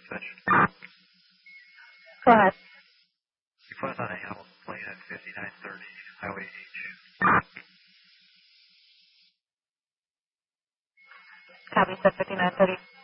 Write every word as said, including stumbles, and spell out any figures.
dispatch. Go ahead. Request on a Hamilton plane at fifty-nine thirty, Highway H. Copy, said fifty-nine thirty.